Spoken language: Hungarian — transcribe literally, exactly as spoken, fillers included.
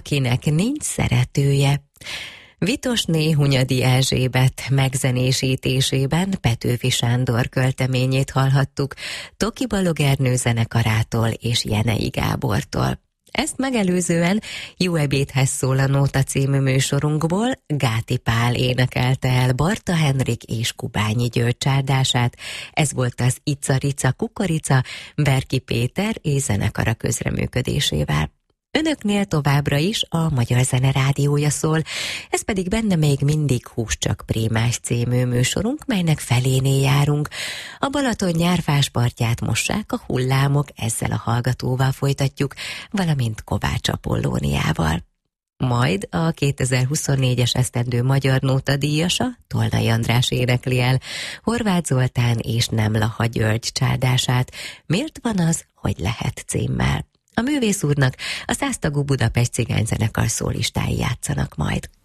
akinek nincs szeretője. Vitosné Hunyadi Erzsébet megzenésítésében Petőfi Sándor költeményét hallhattuk Toki Balog Ernő zenekarától és Jenei Gábortól. Ezt megelőzően Jó ebédhez szól a Nóta című műsorunkból Gáti Pál énekelte el Barta Henrik és Kubányi György csárdását. Ez volt az Ica-Rica Kukorica Berki Péter és zenekara közreműködésével. Önöknél továbbra is a Magyar Zene Rádiója szól, ez pedig benne még mindig Hús csak Prémás című műsorunk, melynek felénél járunk. A Balaton nyárfás partját mossák a hullámok, ezzel a hallgatóval folytatjuk, valamint Kovács Apollóniával. Majd a kétezer-huszonnégyes esztendő Magyar Nóta díjasa Tolnai András énekli el Horváth Zoltán és Nemlaha György csárdását. Miért van az, hogy lehet címmel? A művész úrnak a száztagú Budapest cigányzenekar szólistái játszanak majd.